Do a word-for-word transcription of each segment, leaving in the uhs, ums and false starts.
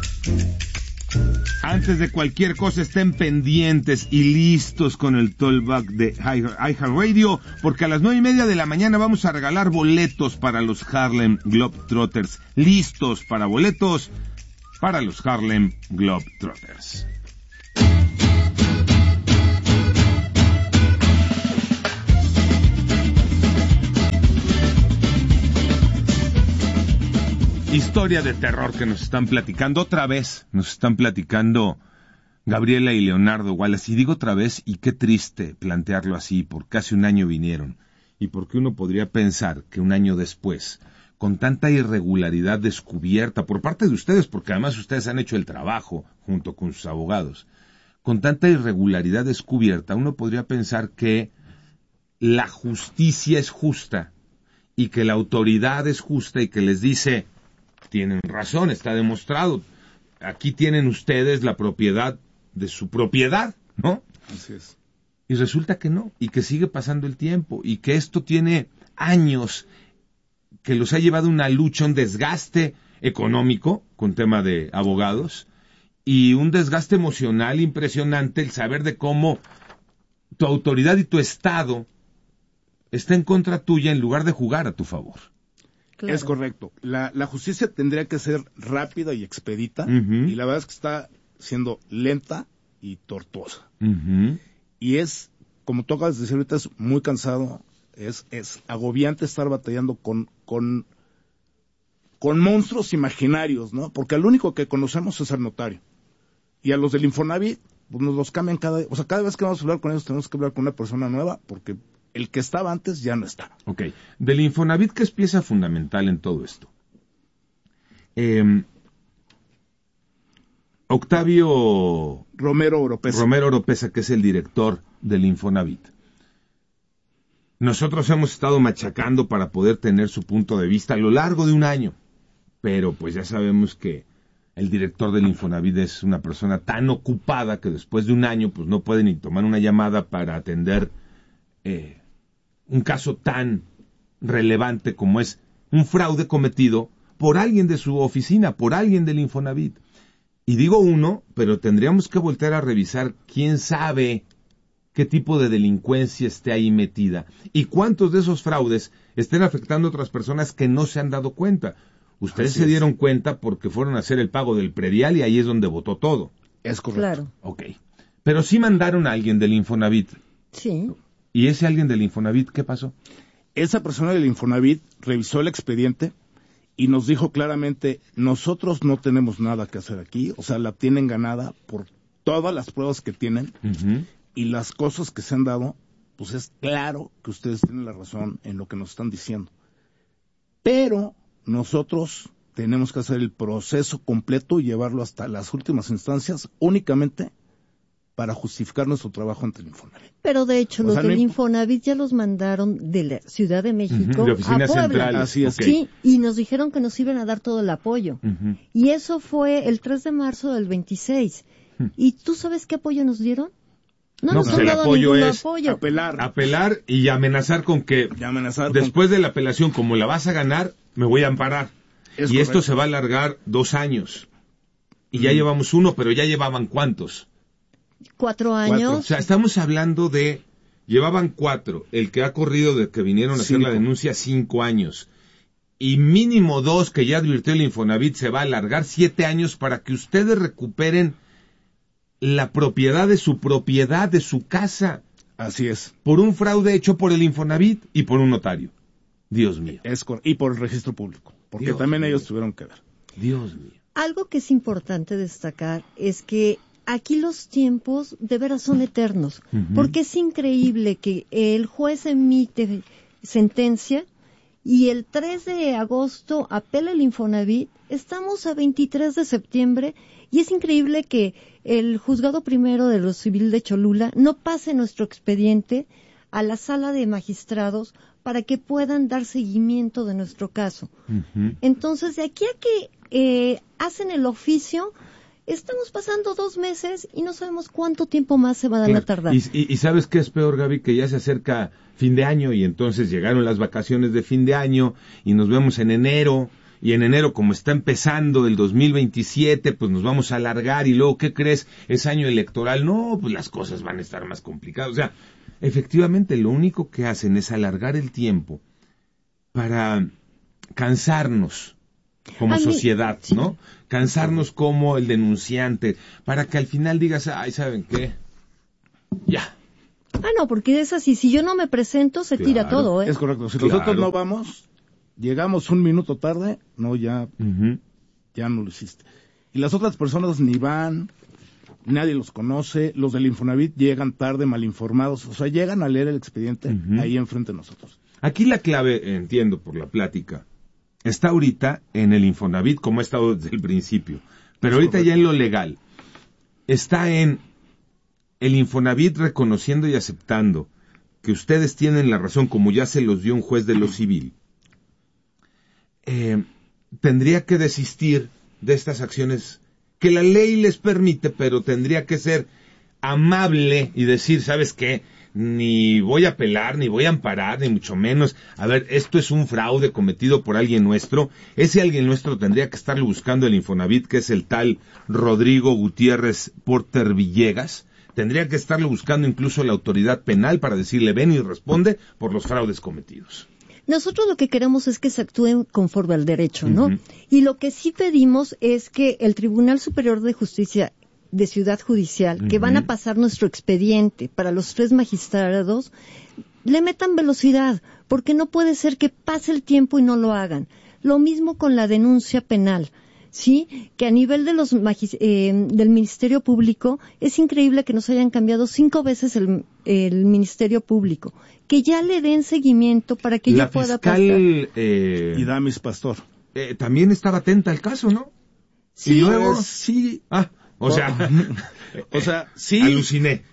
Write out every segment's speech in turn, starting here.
Antes de cualquier cosa, estén pendientes y listos con el Tollback de iHeartRadio, porque a las nueve y media de la mañana vamos a regalar boletos para los Harlem Globetrotters. Listos para boletos para los Harlem Globetrotters. Historia de terror que nos están platicando otra vez, nos están platicando Gabriela y Leonardo Wallace, y digo otra vez, y qué triste plantearlo así, por casi un año vinieron, y porque uno podría pensar que un año después, con tanta irregularidad descubierta por parte de ustedes, porque además ustedes han hecho el trabajo junto con sus abogados, con tanta irregularidad descubierta, uno podría pensar que la justicia es justa, y que la autoridad es justa, y que les dice: tienen razón, está demostrado. Aquí tienen ustedes la propiedad de su propiedad, ¿no? Así es. Y resulta que no, y que sigue pasando el tiempo, y que esto tiene años, que los ha llevado una lucha, un desgaste económico, con tema de abogados, y un desgaste emocional impresionante, el saber de cómo tu autoridad y tu Estado está en contra tuya en lugar de jugar a tu favor. Claro. Es correcto. La, la justicia tendría que ser rápida y expedita, uh-huh. y la verdad es que está siendo lenta y tortuosa. Uh-huh. Y es, como tú acabas de decir ahorita, es muy cansado, es, es agobiante estar batallando con, con, con monstruos imaginarios, ¿no? Porque al único que conocemos es al notario. Y a los del Infonavit, pues nos los cambian cada... O sea, cada vez que vamos a hablar con ellos tenemos que hablar con una persona nueva, porque el que estaba antes ya no está. Ok. Del Infonavit, ¿qué es pieza fundamental en todo esto? Eh, Octavio Romero Oropesa. Romero Oropesa, que es el director del Infonavit. Nosotros hemos estado machacando para poder tener su punto de vista a lo largo de un año, pero pues ya sabemos que el director del Infonavit es una persona tan ocupada que después de un año pues no puede ni tomar una llamada para atender eh, un caso tan relevante como es un fraude cometido por alguien de su oficina, por alguien del Infonavit. Y digo uno, pero tendríamos que voltear a revisar quién sabe qué tipo de delincuencia esté ahí metida y cuántos de esos fraudes estén afectando a otras personas que no se han dado cuenta. Ustedes Así se dieron es. cuenta porque fueron a hacer el pago del predial y ahí es donde votó todo. Es correcto. Claro. Ok. Pero sí mandaron a alguien del Infonavit. Sí. ¿Y ese alguien del Infonavit qué pasó? Esa persona del Infonavit revisó el expediente y nos dijo claramente, nosotros no tenemos nada que hacer aquí, o sea, la tienen ganada por todas las pruebas que tienen uh-huh. y las cosas que se han dado, pues es claro que ustedes tienen la razón en lo que nos están diciendo. Pero nosotros tenemos que hacer el proceso completo y llevarlo hasta las últimas instancias únicamente para justificar nuestro trabajo ante el Infonavit. Pero de hecho, o los sea, del no Infonavit ya los mandaron de la Ciudad de México uh-huh, de oficina a Puebla. Central. Así es. Okay. Sí, y nos dijeron que nos iban a dar todo el apoyo. Uh-huh. Y eso fue el tres de marzo del veintiséis. Uh-huh. ¿Y tú sabes qué apoyo nos dieron? No, no nos pues han el dado apoyo ningún es apoyo. Apelar. Apelar y amenazar con que y amenazar después con... de la apelación, como la vas a ganar, me voy a amparar. Es y correcto. Esto se va a alargar dos años. Y mm. ya llevamos uno, pero ya llevaban ¿cuántos? Cuatro años. Cuatro. O sea, estamos hablando de... Llevaban cuatro. El que ha corrido de que vinieron a cinco. hacer la denuncia, cinco años. Y mínimo dos, que ya advirtió el Infonavit, se va a alargar siete años para que ustedes recuperen la propiedad de su propiedad, de su casa. Así es. Por un fraude hecho por el Infonavit y por un notario. Dios mío. Es cor- y por el registro público. Porque Dios también mío. ellos tuvieron que ver. Dios mío. Algo que es importante destacar es que aquí los tiempos de veras son eternos, uh-huh. porque es increíble que el juez emite sentencia y el tres de agosto apela el Infonavit, estamos a veintitrés de septiembre y es increíble que el juzgado primero de lo civil de Cholula no pase nuestro expediente a la sala de magistrados para que puedan dar seguimiento de nuestro caso. Uh-huh. Entonces, de aquí a que eh, hacen el oficio, estamos pasando dos meses y no sabemos cuánto tiempo más se van a tardar. Y, y, y ¿sabes qué es peor, Gaby? Que ya se acerca fin de año y entonces llegaron las vacaciones de fin de año y nos vemos en enero y en enero, como está empezando el dos mil veintisiete, pues nos vamos a alargar, y luego, ¿qué crees? Es año electoral. No, pues las cosas van a estar más complicadas. O sea, efectivamente, lo único que hacen es alargar el tiempo para cansarnos como sociedad, sí. ¿no? Cansarnos como el denunciante, para que al final digas, ay, ¿saben qué? Ya. Ah, no, porque es así, si yo no me presento, se claro, tira todo, ¿eh? Es correcto, si claro. nosotros no vamos, llegamos un minuto tarde, no, ya, uh-huh. ya no lo hiciste. Y las otras personas ni van, nadie los conoce, los del Infonavit llegan tarde, mal informados, o sea, llegan a leer el expediente uh-huh. ahí enfrente de nosotros. Aquí la clave, entiendo por la plática, está ahorita en el Infonavit, como ha estado desde el principio, pero es ahorita correcto. Ya en lo legal, está en el Infonavit reconociendo y aceptando que ustedes tienen la razón, como ya se los dio un juez de lo civil, eh, tendría que desistir de estas acciones que la ley les permite, pero tendría que ser amable y decir, ¿sabes qué? Ni voy a apelar, ni voy a amparar, ni mucho menos. A ver, esto es un fraude cometido por alguien nuestro. Ese alguien nuestro tendría que estarlo buscando el Infonavit, que es el tal Rodrigo Gutiérrez Porter Villegas. Tendría que estarlo buscando incluso la autoridad penal para decirle, ven y responde por los fraudes cometidos. Nosotros lo que queremos es que se actúen conforme al derecho, ¿no? Uh-huh. Y lo que sí pedimos es que el Tribunal Superior de Justicia de Ciudad Judicial, uh-huh. que van a pasar nuestro expediente para los tres magistrados, le metan velocidad, porque no puede ser que pase el tiempo y no lo hagan. Lo mismo con la denuncia penal. Sí, que a nivel de los magis- eh, del Ministerio Público es increíble que nos hayan cambiado cinco veces el, el Ministerio Público, que ya le den seguimiento para que la yo pueda fiscal, pasar. Eh, Idamis Pastor eh, también estaba atenta al caso, ¿no? Sí, y luego pues, sí, ah, o sea, o sea, sí, aluciné.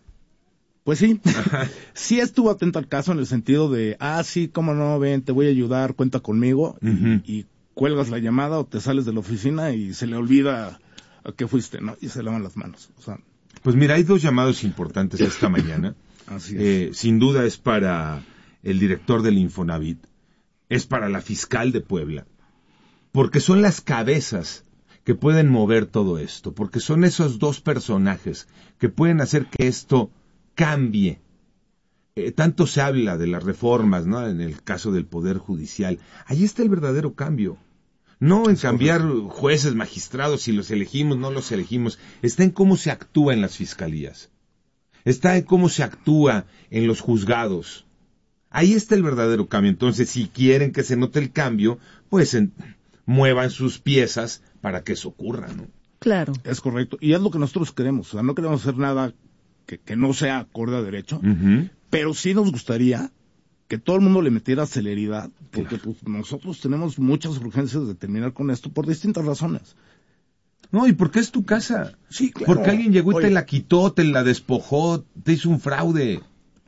Pues sí, sí estuvo atento al caso en el sentido de, ah, sí, cómo no, ven, te voy a ayudar, cuenta conmigo, uh-huh. y, y cuelgas la llamada o te sales de la oficina y se le olvida a qué fuiste, ¿no? Y se lavan las manos. O sea, pues mira, hay dos llamados importantes esta mañana. Así es. Eh, sin duda es para el director del Infonavit, es para la fiscal de Puebla, porque son las cabezas que pueden mover todo esto, porque son esos dos personajes que pueden hacer que esto cambie. Eh, tanto se habla de las reformas, ¿no? En el caso del Poder Judicial. Ahí está el verdadero cambio. No en cambiar jueces, magistrados, si los elegimos, no los elegimos. Está en cómo se actúa en las fiscalías. Está en cómo se actúa en los juzgados. Ahí está el verdadero cambio. Entonces, si quieren que se note el cambio, pues en, muevan sus piezas para que eso ocurra, ¿no? Claro. Es correcto. Y es lo que nosotros queremos. O sea, no queremos hacer nada que, que no sea acorde a derecho, uh-huh. pero sí nos gustaría que todo el mundo le metiera celeridad, porque claro. pues, nosotros tenemos muchas urgencias de terminar con esto por distintas razones. No, y porque es tu casa. Sí, claro. Porque alguien llegó y Oye, te la quitó, te la despojó, te hizo un fraude.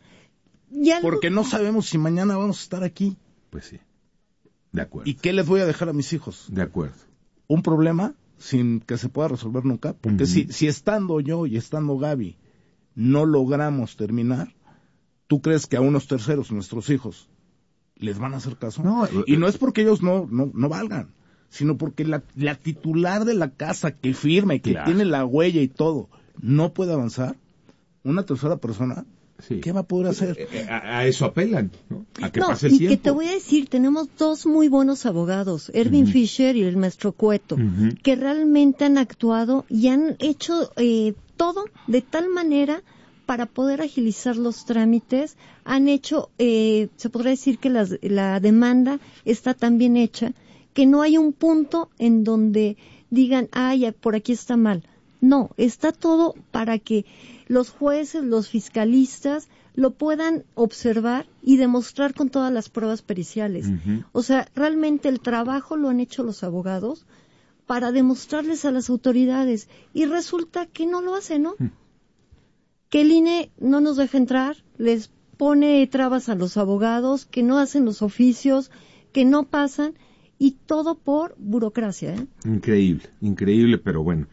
Ya porque no sabemos si mañana vamos a estar aquí. Pues sí, de acuerdo. ¿Y qué les voy a dejar a mis hijos? De acuerdo. Un problema sin que se pueda resolver nunca, porque uh-huh. si, si estando yo y estando Gaby no logramos terminar, ¿tú crees que a unos terceros, nuestros hijos, les van a hacer caso? No, y no es porque ellos no, no, no valgan, sino porque la, la titular de la casa que firma y que claro. tiene la huella y todo, no puede avanzar, una tercera persona, sí. ¿qué va a poder hacer? A, a eso apelan, ¿no? A que no, pase el y tiempo. que te voy a decir, tenemos dos muy buenos abogados, Erwin uh-huh. Fisher y el maestro Cueto, uh-huh. que realmente han actuado y han hecho eh, todo de tal manera para poder agilizar los trámites. Han hecho, eh, se podría decir que las, la demanda está tan bien hecha que no hay un punto en donde digan, ay, por aquí está mal. No, está todo para que los jueces, los fiscalistas lo puedan observar y demostrar con todas las pruebas periciales. Uh-huh. O sea, realmente el trabajo lo han hecho los abogados para demostrarles a las autoridades y resulta que no lo hacen, ¿no? Uh-huh. Que el I N E no nos deja entrar, les pone trabas a los abogados, que no hacen los oficios, que no pasan, y todo por burocracia, ¿eh? Increíble, increíble, pero bueno.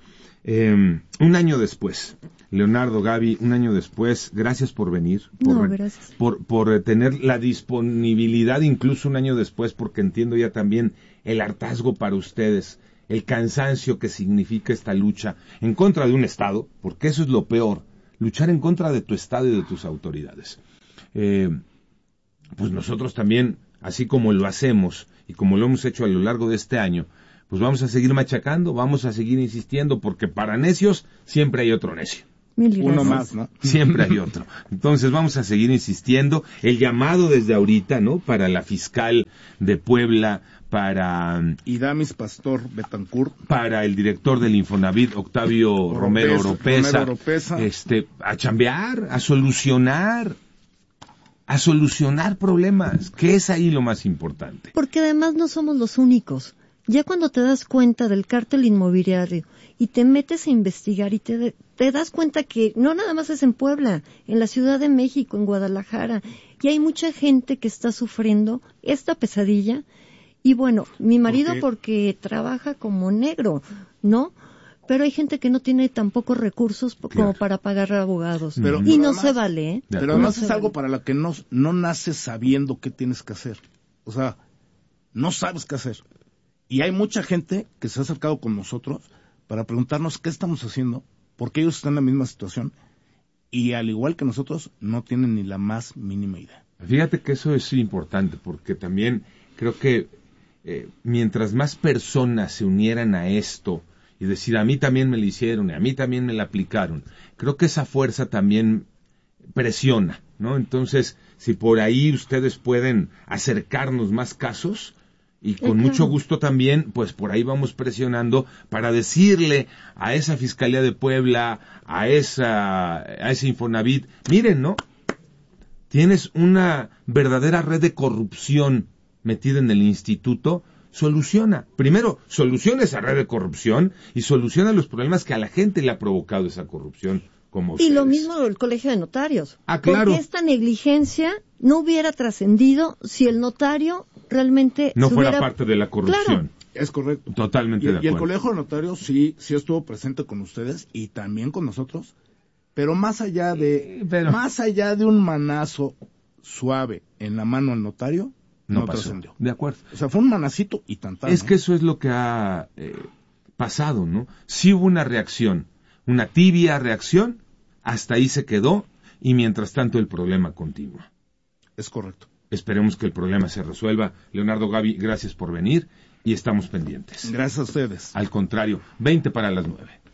Eh, un año después, Leonardo, Gaby, un año después, gracias por venir, por, No, gracias. por, por tener la disponibilidad incluso un año después, porque entiendo ya también el hartazgo para ustedes, el cansancio que significa esta lucha en contra de un Estado, porque eso es lo peor, luchar en contra de tu Estado y de tus autoridades. Eh, pues nosotros también, así como lo hacemos y como lo hemos hecho a lo largo de este año, pues vamos a seguir machacando, vamos a seguir insistiendo, porque para necios siempre hay otro necio. Mil gracias. Uno más, ¿no? Siempre hay otro. Entonces vamos a seguir insistiendo. El llamado desde ahorita, ¿no? Para la fiscal de Puebla, para... Idamis Pastor Betancourt. Para el director del Infonavit, Octavio Oropesa, Romero Oropesa. Romero Oropesa. Este, a chambear, a solucionar, a solucionar problemas, que es ahí lo más importante. Porque además no somos los únicos. Ya cuando te das cuenta del cártel inmobiliario y te metes a investigar y te, te das cuenta que no nada más es en Puebla, en la Ciudad de México, en Guadalajara, y hay mucha gente que está sufriendo esta pesadilla. Y bueno, mi marido ¿Por qué? porque trabaja como negro, ¿no? Pero hay gente que no tiene tampoco recursos como Claro. para pagar abogados. Pero- y pero no además- se vale, ¿eh? De Pero acuerdo. además No se es algo vale. para lo que no, no naces sabiendo qué tienes que hacer. O sea, no sabes qué hacer. Y hay mucha gente que se ha acercado con nosotros para preguntarnos qué estamos haciendo, porque ellos están en la misma situación y al igual que nosotros no tienen ni la más mínima idea. Fíjate que eso es importante, porque también creo que eh, mientras más personas se unieran a esto y decir, a mí también me lo hicieron y a mí también me la aplicaron, creo que esa fuerza también presiona, ¿no? Entonces, si por ahí ustedes pueden acercarnos más casos, y con claro. mucho gusto también, pues por ahí vamos presionando para decirle a esa Fiscalía de Puebla, a esa, a ese Infonavit, miren, ¿no? Tienes una verdadera red de corrupción metida en el instituto, soluciona. Primero, soluciona esa red de corrupción y soluciona los problemas que a la gente le ha provocado esa corrupción. Como Y ustedes. lo mismo el Colegio de Notarios. Ah, claro. Porque esta negligencia no hubiera trascendido si el notario realmente No se fuera hubiera... parte de la corrupción. Es correcto. Totalmente Y, de y el acuerdo. Colegio de Notarios sí, sí estuvo presente con ustedes y también con nosotros, pero más allá de, Sí, pero- más allá de un manazo suave en la mano al notario, No, no, pasó. trascendió. De acuerdo. O sea, fue un manacito y tantán. Es ¿no? que eso es lo que ha eh, pasado, ¿no? Sí hubo una reacción, una tibia reacción, hasta ahí se quedó, y mientras tanto el problema continúa. Es correcto. Esperemos que el problema se resuelva. Leonardo, Gaby, gracias por venir y estamos pendientes. Gracias a ustedes. Al contrario, veinte para las nueve.